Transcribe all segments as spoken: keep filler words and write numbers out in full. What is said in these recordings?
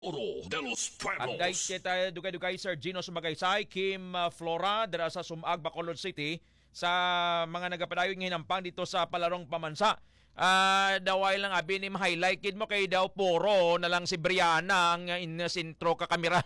Oro de los Ang Pueblos. guys kita dugay-dugay Sir Gino Sumagaysay, Kim uh, Flora dira sa Sumag, Bacolod City sa mga nagapadayon ng hinampang dito sa palarong pamansa. Ah, uh, daway lang abi ni highlight kid mo kay daw puro na lang si Brianna ang uh, in-sintro ka kamera.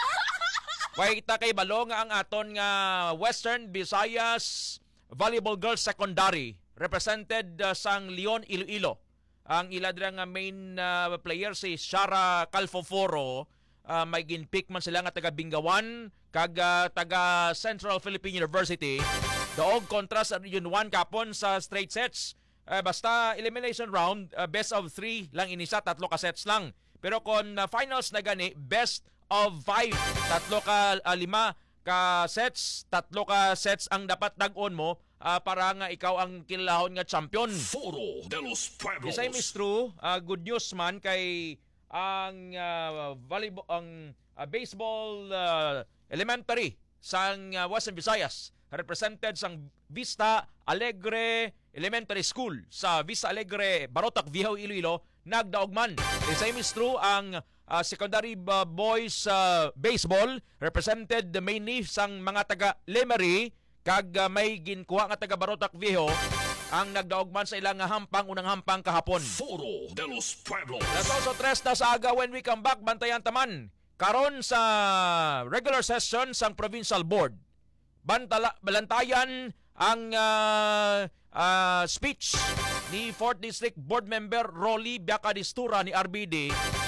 Kaya kita kay balong ang aton nga Western Visayas Volleyball Girls Secondary represented uh, sang Leon Iloilo. Ang ila dira nga main uh, player si Shara Calfoforo, uh, may ginpick man sila nga taga Bingawan kag uh, taga Central Philippine University. Doog kontra sa Region one kapon sa straight sets. Uh, basta elimination round, uh, best of three lang inisa, tatlo ka sets lang. Pero kung uh, finals na gani, best of five, tatlo ka uh, lima ka sets, tatlo ka sets ang dapat dag-on mo uh, para nga ikaw ang kilahon nga champion. Foro de los Pueblos. The same is true. Uh, good news man kay ang uh, volleyball, ang uh, baseball uh, elementary sang uh, Western Visayas represented sang Vista Alegre Elementary School sa Vista Alegre, Barotac, Viejo, Iloilo, nagdaog man. The same is true ang uh, secondary uh, boys uh, baseball represented mainly sang mga taga Lemery kag uh, may ginkuha nga taga Barotac Viejo ang nagdaog man sa ilang hampang unang hampang kahapon. Foro de los Pueblos. Las also tres na sa aga when we come back, bantayan taman karon sa regular session sang provincial board. Bantala, balantayan ang uh, uh, speech ni fourth District Board Member Rolly Biacadistura ni R B D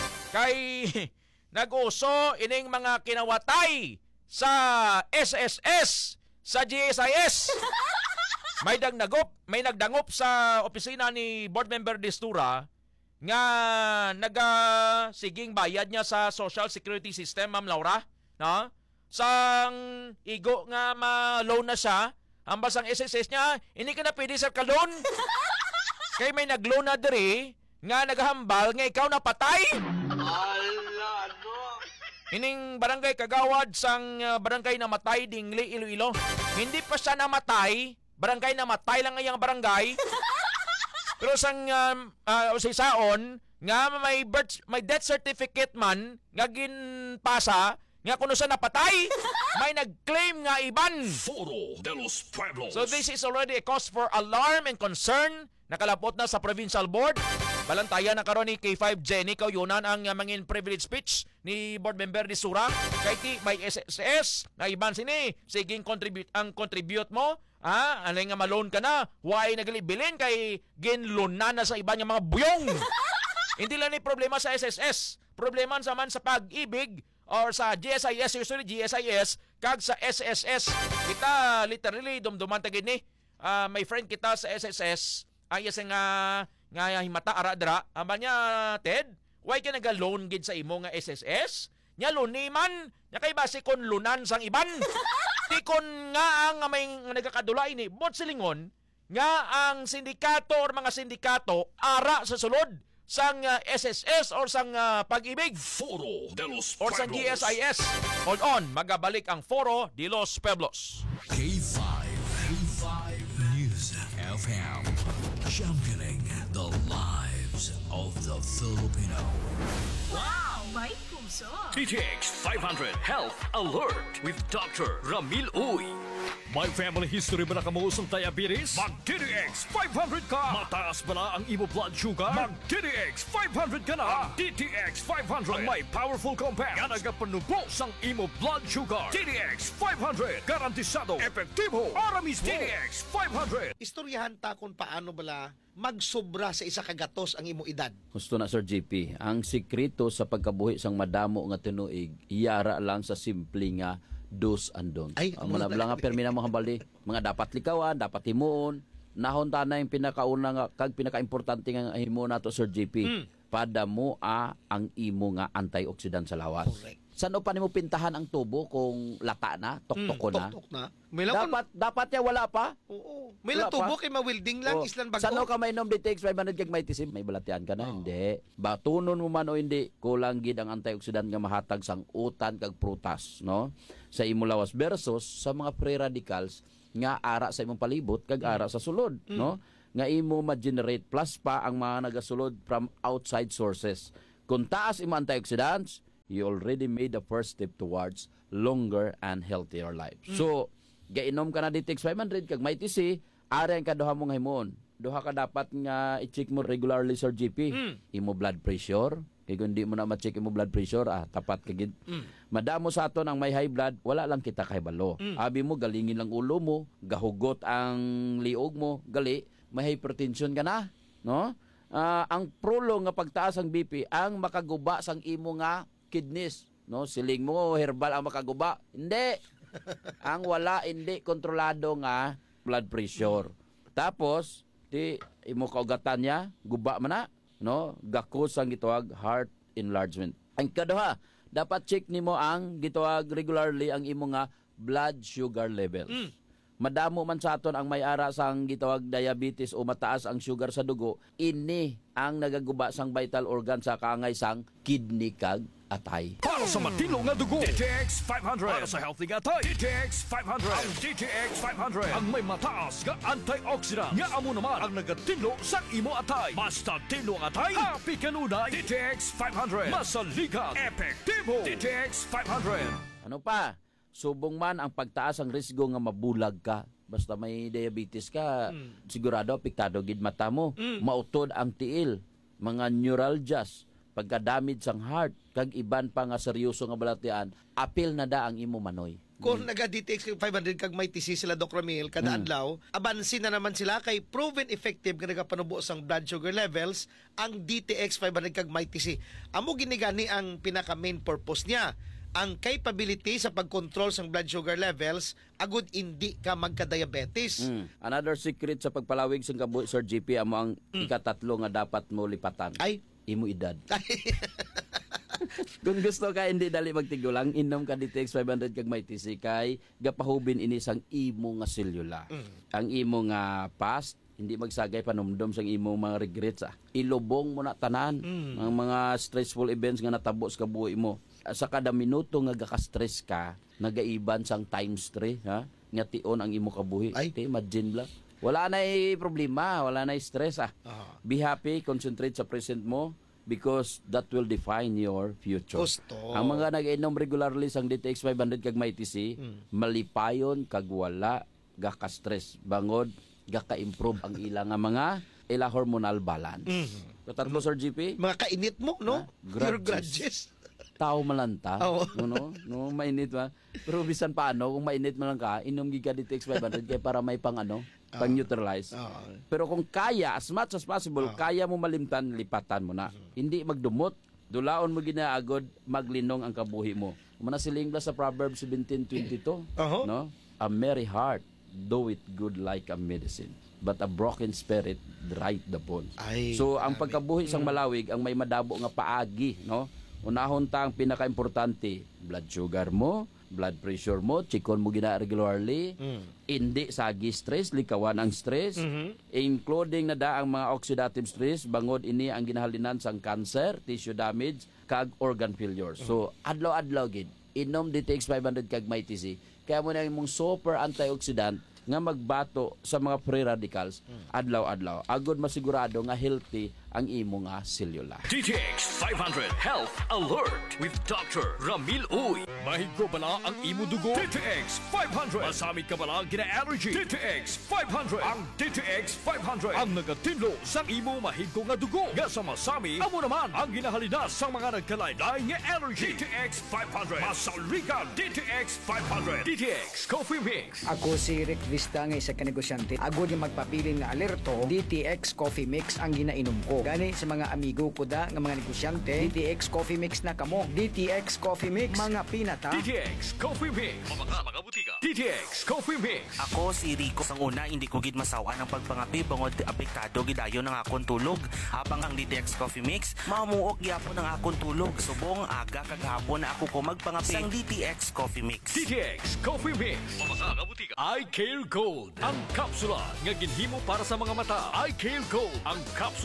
kay nag-uso ining mga kinawatay sa S S S, sa G S I S. May dagnagop, may nagdangop sa opisina ni Board Member Distura nga naga siging bayad niya sa Social Security System, Ma'am Laura, no? Sang igo nga ma-loan na siya, ang basang S S S niya, hindi ka na pwede sa ka-loan. Kay may nag-loan na diri nga naghambal nga ikaw napatay. Ala, no. Ining barangay Kagawad sang uh, barangay namatay Dingli, Iloilo. Hindi pa siya namatay, barangay namatay lang ngayang barangay. Pero sang uh, uh, usisaon nga may birth, may death certificate man nga ginpasa nga kuno sa napatay, may nag-claim nga iban. Foro de los Pueblos. So this is already a cause for alarm and concern. Nakalapot na sa provincial board. Balantayan na karon ni K five Jenny Kauyonan ang uh, mangin privilege speech ni board member ni Sura. Kay ti may S S S na iban sini. Siging contribute ang contribute mo. Ah, ano nga malone ka na? Why naglibilin kay ginlunan na sa iba nga mga buyong? Hindi lang ni problema sa S S S. Problema sa man sa pag-ibig or sa G S I S, usually G S I S, kag sa S S S. Kita literally dumduman tagid ni. Uh, may friend kita sa S S S, ay isa nga nga himata ara dra. Aba niya, Ted, why ka naga-loan gid sa imo nga S S S? Nya luni man, nya kay base kon lunan sang iban. Tikon nga ang may nagakadulay ni bot silingon nga ang sindikato or mga sindikato ara sa sulod sang uh, S S S or sang uh, pag-ibig Foro de los or Pueblos. sang G S I S. Hold on, magabalik ang Foro de los Pueblos. K five. K five News F M. Championing the lives of the Filipino. Wow! May puso! T T X five hundred Health Alert with Doctor Ramil Uy. May family history ba na kamuusong diabetes? Mag-T D X five hundred ka! Mataas ba na ang imo blood sugar? Mag-T D X five hundred ka na! Ang D T X five hundred! Ang may powerful compounds Nga nagapanubo sang imo blood sugar. T D X five hundred! Garantisado. Epektibo! Para mismo! T D X five hundred! Istoryahan ta kung paano bala magsobra sa isa kagatos ang imo edad. Gusto na Sir J P, ang sikreto sa pagkabuhi sang madamo nga tinuig, iyara lang sa simple nga dos and don'ts. Ay, ang mga nga permina mo hambali, mga dapat likawan, dapat himuon, nahon ta na yung pinakauna nga kag pinakaimportante nga himo nato Sir J P. Mm. Padamo a ang imo nga antioxidant sa lawas. Correct. Saan pa nimo pintahan ang tubo kung lata na, toktok Mm, na? Tuktok na. May lang Dapat dapat ya wala pa. Oo. May lang Wala tubo pa? kay mawilding lang Oh, islan bago. Sano ka mainom D T X five hundred kag may tisim? May balatian ka na? Oh. Hindi. Batunon mo man o hindi, kulang gid ang antioxidant nga mahatag sang utan kag prutas, no? Sa imo lawas versus sa mga free radicals nga ara sa imong palibot kag ara sa sulod, Mm. no? Nga imo ma-generate plus pa ang mga nagasulod from outside sources. Kung taas imo antioxidants, you already made the first step towards longer and healthier life. So, gainom ka na D T X five hundred, kag may T C, ari ang kaduha mong himon. Duha ka dapat nga i-check mo regularly Sir G P. Imo blood pressure. Kaya kung di mo na ma-check imo blood pressure, ah, tapat kagid. Madamo sa aton ang may high blood, wala lang kita kahibalo. Abi mo, galingin lang ulo mo, gahugot ang liog mo, gali, may hypertension ka na. No? Ah, ang prolong nga pagtaas ang B P, ang makaguba sang imo nga kidneys. No? Siling mo, herbal ang makaguba. Hindi. Ang wala, hindi kontrolado nga blood pressure. Tapos, di imo kaugatan niya, guba man na, no? Gakos ang gitawag heart enlargement. Ang kaduha, dapat check nimo ang gitawag regularly ang imo nga blood sugar levels. Mm. Madamo man sa aton ang may ara sang gitawag diabetes o mataas ang sugar sa dugo, ini ang nagaguba sang vital organ sa kaangay sang kidney kag atay. Para sa matino nga dugo, D T X five hundred. Para sa healthy nga atay, D T X five hundred. Ang D T X five hundred ang may mataas nga antioxidant nga amo naman ang nagatinlo sa imo atay. Basta tinlo ang atay, happy kanunay. D T X five hundred. Masaligan, epektibo. D T X five hundred. Ano pa? Subong man ang pagtaas ang risgo nga mabulag ka. Basta may diabetes ka, mm. sigurado apektado gid mata mo. Mm. Mautod ang tiil, mga neuralgias, pagka-damage sang heart, kag iban pa nga seryoso nga balatian, apil na da ang imo manoy. Kung mm. naga-D T X five hundred kag may T C sila Doc Ramil kada Mm. adlaw, abansin na naman sila kay proven effective nga nagapanubo sang blood sugar levels ang D T X five hundred kag may T C. Amo ginigani ang pinaka main purpose niya. Ang capability sa pag-control sang blood sugar levels agud hindi ka magka-diabetes. Mm. Another secret sa pagpalawig sang kabuhi Sir G P amo ang mm. ikatatlo nga dapat mo lipatan. Ay, imo edad. Kung gusto ka hindi dali magtigulang, inom ka D T X five hundred kag may T C kay gapahubin ini sang imo nga selula. Mm. Ang imo nga past hindi magsagay panumdum sang imo mga regrets ah. Ilubong mo na tanan mm. ang mga stressful events nga natabo sa kabuhi mo. Sa kada minuto nga gaka-stress ka, nagaiban sang times three, ha? Nga tion ang imo kabuhi. Ay. Te, imagine lang. Wala na problema, wala na stress ah. Uh-huh. Be happy, concentrate sa present mo because that will define your future. Gusto. Ang mga nag-inom regularly sang D T X five hundred kag may T C, mm. malipayon kag wala gaka-stress. Bangod gaka-improve ang ilang nga mga ila hormonal balance. Mm. So, tatlo, Sir G P? Mga kainit mo, no? Ha? Grudges. Your grudges. Tao malanta, oh. no, no, mainit man. Pero bisan paano kung mainit man lang ka, inom giga D T X five hundred kay para may pang ano, oh. pang neutralize. Oh. Pero kung kaya as much as possible, oh. kaya mo malimtan, lipatan mo na. Mm-hmm. Hindi magdumot, dulaon mo ginaagod, maglinong ang kabuhi mo. Manasiling ba sa Proverbs seventeen twenty-two, uh-huh. no? A merry heart do it good like a medicine, but a broken spirit dry the bones. Ay, so ang pagkabuhi sang malawig ang may madabo nga paagi, no? Unahon ta ang pinaka-importante, blood sugar mo, blood pressure mo, chikon mo gina regularly, mm. hindi sagi stress, likawan ang stress, mm-hmm. including na da ang mga oxidative stress, bangod ini ang ginahalinan sang cancer, tissue damage, kag organ failure. Mm. So, adlaw-adlaw gid, inom D T X five hundred kag may T C, kaya mo na yung super antioxidant nga magbato sa mga free radicals mm. adlaw-adlaw. Agod masigurado nga healthy ang imo nga selula. D T X five hundred Health Alert with Doctor Ramil Uy. Mahigko bala ang imo dugo? D T X five hundred. Masamit ka bala gina-allergy? D T X five hundred. Ang D T X five hundred ang nagatinlo sa imo mahigko nga dugo. Nga sa masami, amo naman ang ginahalinas sa mga nagkalaylay nga allergy. D T X five hundred. Masaligan D T X five hundred. D T X Coffee Mix. Ako si Rick Vista nga isa ka negosyante. Agod yung magpapilin nga alerto, D T X Coffee Mix ang ginainom ko. Gani sa mga amigo ko da nga mga negosyante, D T X Coffee Mix na kamo. D T X Coffee Mix, mga pinata. D T X Coffee Mix. Mga mga butika. D T X Coffee Mix. Ako si Rico. Sang una, hindi ko gid masawa ng pagpangapi bangod apektado gidayo ng akong tulog. Habang ang D T X Coffee Mix, mamuok gyapon ang akong tulog. Subong aga kag hapon na ako ko magpangapi sang D T X Coffee Mix. D T X Coffee Mix. Mga mga butika. I Care Gold. Ang kapsula nga ginhimo para sa mga mata. I Care Gold. Ang kapsula nga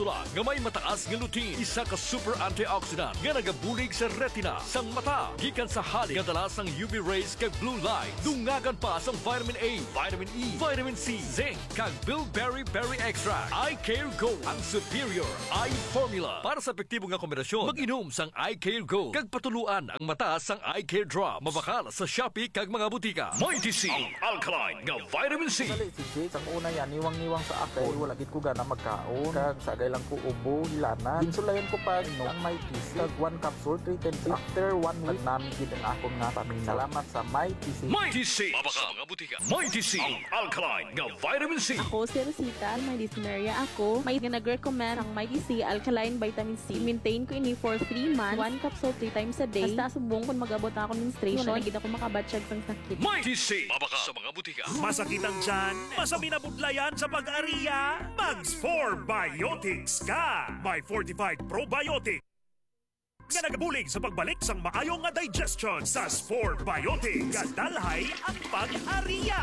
may mataas nga lutein, isa ka super antioxidant nga nagabulig sa retina sang mata. Gikan sa halik nga dala sang U V rays kag blue light. Dungagan pa sang vitamin A, vitamin E, vitamin C, zinc kag bilberry berry extract. Eye Care Gold ang superior eye formula. Para sa epektibo nga kombinasyon, mag-inom sang Eye Care Gold kag patuluan ang mata sang Eye Care Drop. Mabakal sa Shopee kag mga butika. Mighty C, ang alkaline nga vitamin C. Dali si Jake, ang una yan, niwang-niwang sa akay, wala gid ko gana magkaon. Kag sagay lang ko ubo, hilana. Ginsulayan ko pa no, ang Mighty C. Kag one capsule, three ten days. After one week, namin gid ang akong nga paminaw. Salamat sa Mighty C. Mighty C, mabakal sa mga butika. Mighty C, ang alkaline nga vitamin C. Ako si Rosita, may dyspnea ako. May nag-recommend ang Mighty C Alkaline Vitamin C. Maintain ko ini for three months, one capsule three times a day. Basta subong kung mag-abot na ako menstruation, wala gid ako makabatsyag sang sakit. Mighty C, mabakal sa mga butika. Masakit ang tiyan, masami na budlayan sa pag-ariya, Mags four Biotics ka! May fortified probiotics nga nagabulig sa pagbalik sang maayong nga digestion sa four Biotics. Kadalhay ang pag-ariya.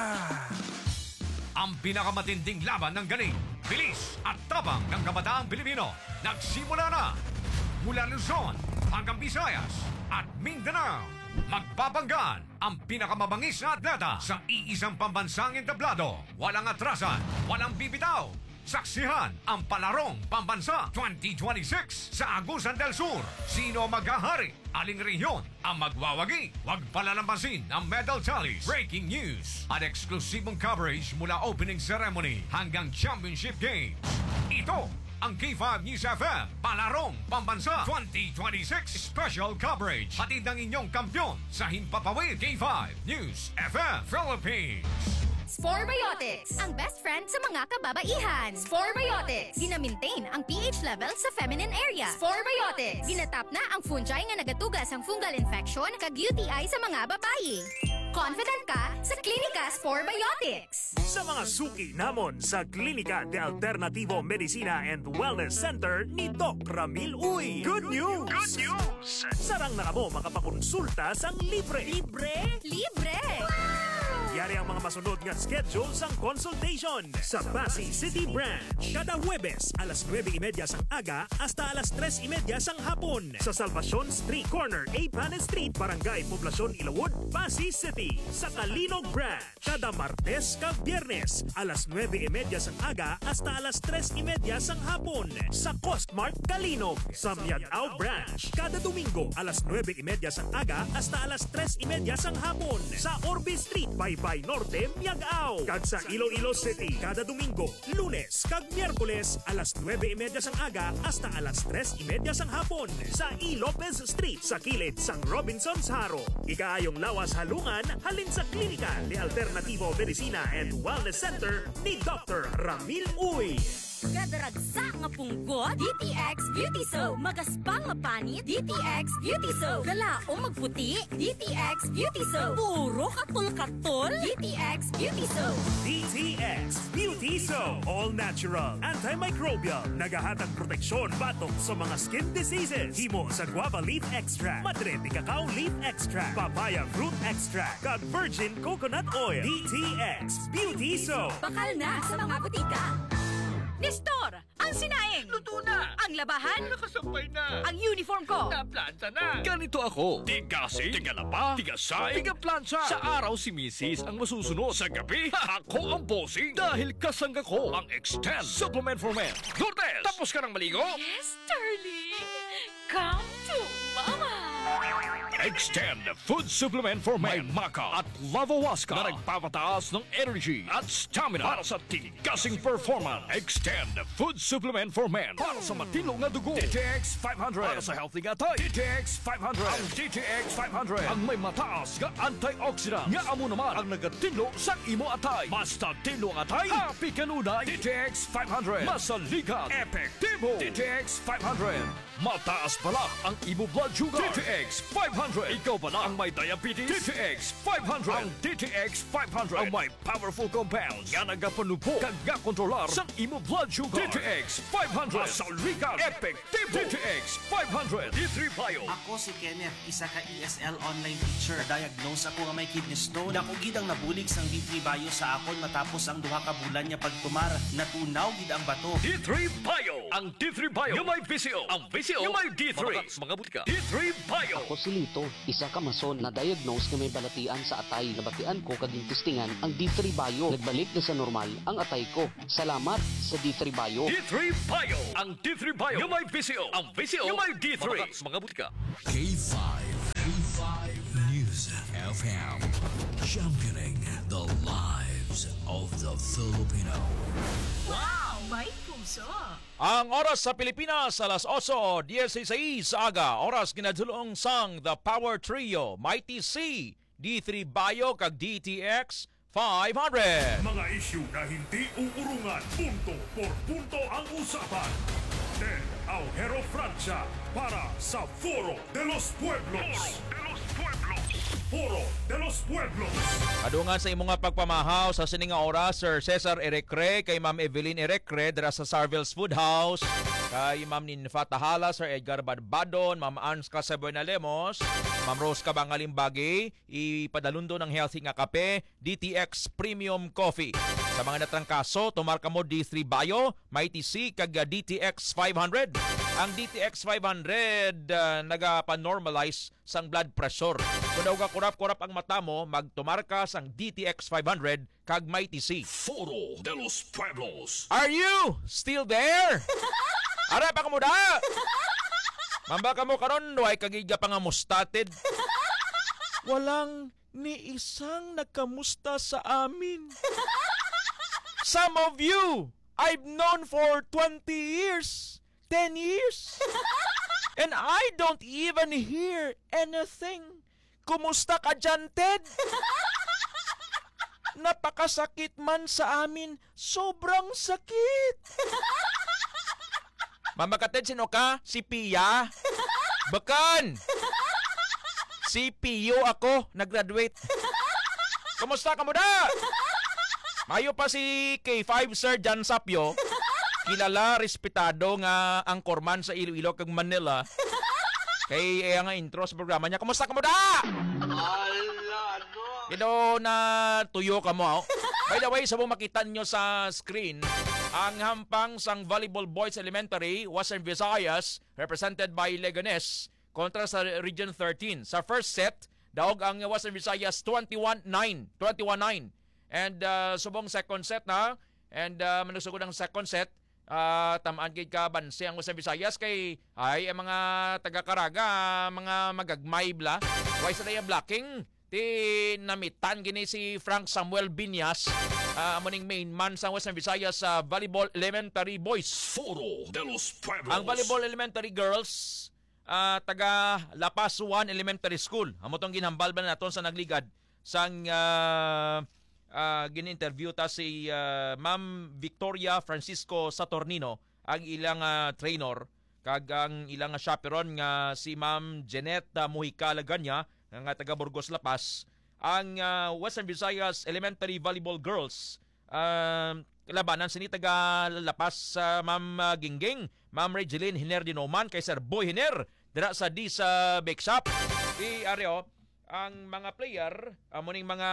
Ang pinakamatinding laban ng galing, bilis at tabang ng kabataang Pilipino nagsimula na mula Luzon hanggang Visayas at Mindanao. Magpapanggan ang pinakamabangis na atleta sa iisang pambansang entablado. Walang atrasan, walang bibitaw. Saksihan ang Palarong Pambansa twenty twenty-six sa Agusan del Sur. Sino maghahari? Aling rehiyon ang magwawagi? Huwag palalampasin ang medal tallies, breaking news at eksklusibong coverage mula opening ceremony hanggang championship games. Ito ang K five News F M Palarong Pambansa twenty twenty-six special coverage. Hatid ng inyong kampiyon sa Himpapawid K five News F M Philippines. Spore Biotics, ang best friend sa mga kababaihan. Spore Biotics, gina-maintain ang pH level sa feminine area. Spore Biotics, ginatap na ang fungi nga nagatugas ang fungal infection kag U T I sa mga babae. Confident ka sa Klinika Spore Biotics. Sa mga suki namon sa Klinika de Alternativo Medicina and Wellness Center ni Doc Ramil Uy. Good news! Good news! Sarang na mo makapakonsulta sang libre. Libre? Libre! Yari ang mga masunod nga schedule sang consultation sa Pasig City Branch. Kada Huwebes, alas nueve y media sang aga hasta alas tres y media sang hapon. Sa Salvacion Street Corner, A. Panes Street, Barangay Poblacion, Ilawod, Pasig City. Sa Kalinog Branch, kada Martes kag Biyernes, alas nueve y media sang aga hasta alas tres y media sang hapon. Sa Costmart Kalinog. Sa Miagao Branch, kada Domingo, alas nueve y media sang aga hasta alas tres y media sang hapon. Sa Orbe Street, by Bay Norte, Miagao. Kag sa Iloilo City, kada Domingo, Lunes, kag Miyerkules, alas nueve y media sang aga hasta alas tres y media sang hapon. Sa E. Lopez Street, sa kilid sang Robinson's Haro. Ikaayong lawas halungan, halin sa Klinika de Alternativo Medicina and Wellness Center ni Doctor Ramil Uy. Kadaragsa nga punggot, D T X Beauty Soap. Magaspang nga panit, D T X Beauty Soap. Galaong magputi, D T X Beauty Soap. Puro katol-katol, D T X Beauty Soap. D T X Beauty Soap. All natural, antimicrobial, nagahatag proteksyon batok sa mga skin diseases. Himo sa guava leaf extract, madre de cacao leaf extract, papaya fruit extract, kag virgin coconut oil. D T X Beauty Soap. Bakal na sa mga butika. Nestor, ang sinaing. Luto na! Ang labahan. Nakasampay na! Ang uniform ko. Naplanta na! Ganito ako. Tigasi, tigalapa, tigasay, tigaplansya. Sa araw si Missus ang masusunod. Sa gabi, ako ang bossing. Dahil kasangga ko ang Extend Supplement for Men. Lourdes, tapos ka ng maligo? Yes, darling. Come to Mama. Extend Food Supplement for Men. May Maca at Lavawaska na nagpapataas ng energy at stamina para sa tigasing performance. Extend Food Supplement for Men para sa matilong na dugo. D T X five hundred para sa healthy nga tayo. D T X five hundred. Ang D T X five hundred ang may mataas nga antioxidant. Nga amo naman ang nagatilo sa imo atay. Basta tilo ang atay, happy kanunay. D T X five hundred. Masaligat, epektibo. D T X five hundred. Mataas pala ang imo blood sugar. D T X five hundred. Ikaw pala ang may diabetes. D T X five hundred. Ang D T X five hundred ang may powerful compounds nga nagapanupo kag kontrolar sa imo blood sugar. D T X five hundred. Masaligat, epektibo. D T X five hundred. D three Bio. Ako si Kenneth, isa ka E S L online teacher. Diagnose ako nga may kidney stone. Dako gid ang nabulig sang D three Bio sa akon matapos ang duha ka bulan niya pagtumar. Natunaw gid ang bato. D three Bio ang D three Bio. Yung may V C O. Ang V C O, yung may D three. Mga butika. D three Bio. Ako si Lito, isa ka mason na diagnose na may balatian sa atay. Nabatian ko kaging testingan ang D three Bio. Nagbalik na sa normal ang atay ko. Salamat sa D three Bio. D three Bio. Ang D three Bio. Yung may V C O. Ang V C O, yung may D three. Mga butika. K five. K five News F M. Championing the lives of the Filipino. Wow, may puso. Ang oras sa Pilipinas, alas eight dieciséis sa aga. Oras ginadulong sang The Power Trio, Mighty C, D three Bio kag D T X five hundred. Mga isyu na hindi uurungan, punto por punto ang usapan. Ted Aujero Francia para sa Foro de los Pueblos. Foro de los Pueblos. Adungan sa imong nga pagpamahaw sa sininga oras, Sir Cesar Erecre, kay Ma'am Evelyn Erecre dira sa Sarville's Food House, kay Ma'am Ninfa Tahala, Sir Edgar Badbadon, Ma'am Ans Casabuena Lemos, Ma'am Rose Cabangalimbagi, ipadalundo ng healthy nga kape, D T X Premium Coffee. Sa mga natrangkaso, tumarka mo D three Bio, Mighty C, kag D T X five hundred. Ang D T X five hundred uh, nagapa-normalize sang blood pressure. Kung daw ka kurap-kurap ang mata mo, magtumarka sang D T X five hundred kag Mighty C. Foro de los Pueblos. Are you still there? Ara pa ka mo da! Mamba ka mo karon, way kagiga pa nga mustated. Walang ni isang nagkamusta sa amin. Some of you I've known for twenty years, ten years. And I don't even hear anything. Kumusta ka dyan, Ted? Napakasakit man sa amin. Sobrang sakit. Mama ka, Ted, sino ka? Si Pia? Bakan! Si Pio ako, nag-graduate. Kumusta ka mo da? Mayo pa si K five Sir Jan Sapio, kilala, respetado nga angkorman sa Iloilo kag Manila. Kay eh, nga intro sa programa niya. Kumusta ka mo da? Kino na tuyo ka mo. By the way, sa makita nyo sa screen, ang hampang sang Volleyball Boys Elementary, Western Visayas, represented by Leganes, kontra sa Region thirteen. Sa first set, daog ang Western Visayas twenty-one nine. twenty-one nine. And uh, subong second set na, and uh, manusugod ang second set, uh, tamaan kay ka bansi ang Western Visayas kay ay ang mga taga-Caraga, mga magagmay bla. Why sa yung blocking? Ti namitan gini si Frank Samuel Binyas, uh, amuning main man sa Western Visayas sa uh, Volleyball Elementary Boys. Foro de los Pueblos. Ang Volleyball Elementary Girls, uh, taga La Paz one Elementary School. Amo tong ginhambal ba naton sa nagligad sang uh, Uh, gin-interview ta si uh, Ma'am Victoria Francisco Saturnino, ang ilang uh, trainer, kag ang ilang uh, chaperon nga si Ma'am Jeanette uh, Mujica Laganya nga taga Burgos La Paz. Ang uh, Western Visayas Elementary Volleyball Girls, uh, labanan sini taga La Paz, uh, Ma'am uh, Gingging, Ma'am Regeline Hiner Dinoman, kay Sir Boy Hiner dira sa di sa Bakeshop. Di areo ang mga player, amuning mga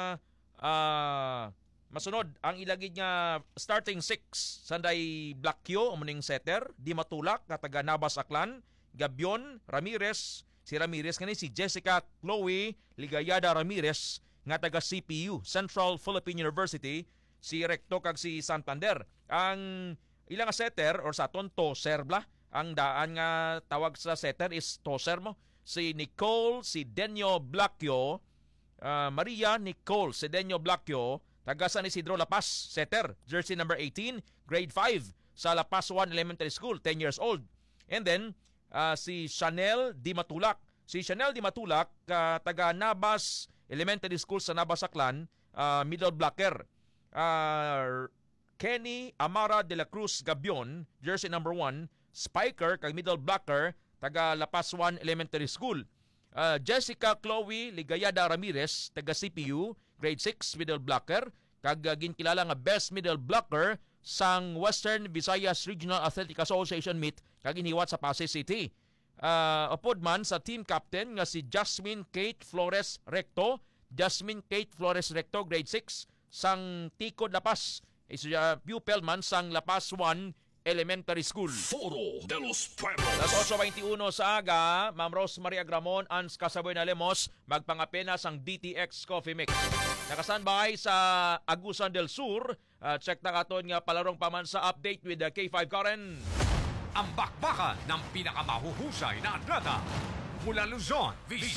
Uh, masunod ang ilagid nga starting six sanday Blackyo umuning setter, Di Matulak nga taga Navas Aklan, Gabion Ramirez, si Ramirez kani si Jessica Chloe Ligayada Ramirez nga taga C P U Central Philippine University, si Recto kag si Santander. Ang ilang setter or sa ton toser bla, ang daan nga tawag sa setter is toser mo, si Nicole si Denyo Blackyo, Uh, Maria Nicole Cedeño Blackyo, taga San Isidro La Paz, setter, jersey number eighteen, grade five sa La Paz one Elementary School, ten years old. And then uh, si Chanel Di Matulak. Si Chanel Di Matulak, uh, taga Nabas Elementary School sa Nabas Aklan, uh, middle blocker. Uh, Kenny Amara de la Cruz Gabion, jersey number one, spiker kag middle blocker, taga La Paz one Elementary School. Uh, Jessica Chloe Ligayada Ramirez, taga C P U, grade six, middle blocker, kag uh, ginkilala nga best middle blocker sang Western Visayas Regional Athletic Association meet kag iniwat sa Pasay City. Uh, upod man sa team captain nga si Jasmine Kate Flores Recto, Jasmine Kate Flores Recto, grade six, sang Tikod La Paz. Is uh, pupil man sang La Paz one Elementary School. Foro de los Pueblos. Las eight twenty-one sa aga, Ma'am Rosemary Agramon, Ans Casaboy na Lemos, magpangapenas ang D T X Coffee Mix. Nakasanbay sa Agusan del Sur, uh, check na katon nga palarong pamansa update with the K five Karen. Ang bakbakan ng pinakamahuhusay na atleta mula Luzon,